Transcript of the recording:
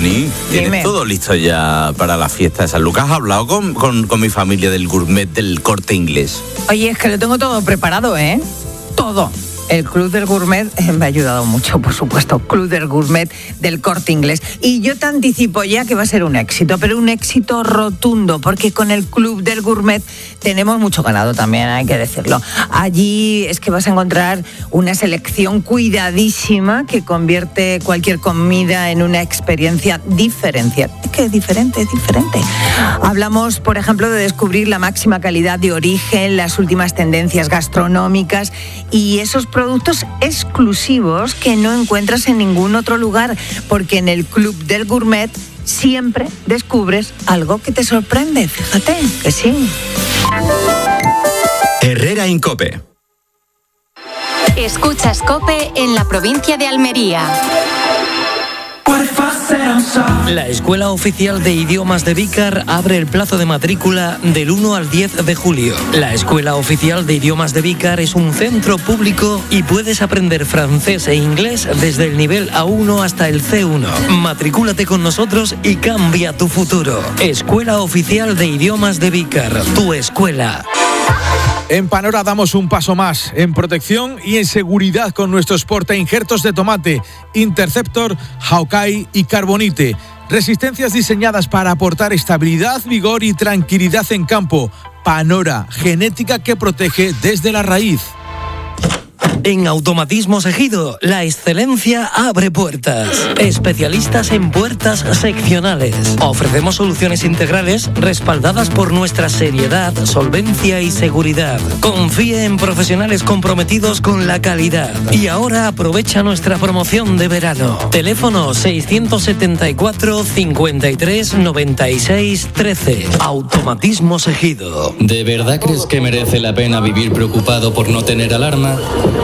Tony, ¿tienes Dime. todo listo ya para la fiesta de San Lucas? ¿Has hablado con mi familia del gourmet del Corte Inglés? Oye, es que lo tengo todo preparado, ¿eh? Todo. El Club del Gourmet me ha ayudado mucho, por supuesto. Club del Gourmet del Corte Inglés. Y yo te anticipo ya que va a ser un éxito, pero un éxito rotundo, porque con el Club del Gourmet tenemos mucho ganado también, hay que decirlo. Allí es que vas a encontrar una selección cuidadísima que convierte cualquier comida en una experiencia diferencial. Es que es diferente. Hablamos, por ejemplo, de descubrir la máxima calidad de origen, las últimas tendencias gastronómicas y esos productos exclusivos que no encuentras en ningún otro lugar, porque en el Club del Gourmet siempre descubres algo que te sorprende. Fíjate que sí. Herrera en COPE. Escuchas COPE en la provincia de Almería. La Escuela Oficial de Idiomas de Vícar abre el plazo de matrícula del 1 al 10 de julio. La Escuela Oficial de Idiomas de Vícar es un centro público y puedes aprender francés e inglés desde el nivel A1 hasta el C1. Matricúlate con nosotros y cambia tu futuro. Escuela Oficial de Idiomas de Vícar, tu escuela. En Panora damos un paso más en protección y en seguridad con nuestros portainjertos de tomate, Interceptor, Hawkeye y Carbonite. Resistencias diseñadas para aportar estabilidad, vigor y tranquilidad en campo. Panora, genética que protege desde la raíz. En Automatismos Ejido, la excelencia abre puertas. Especialistas en puertas seccionales. Ofrecemos soluciones integrales respaldadas por nuestra seriedad, solvencia y seguridad. Confíe en profesionales comprometidos con la calidad. Y ahora aprovecha nuestra promoción de verano. Teléfono 674 53 96 13. Automatismos Ejido. ¿De verdad crees que merece la pena vivir preocupado por no tener alarma?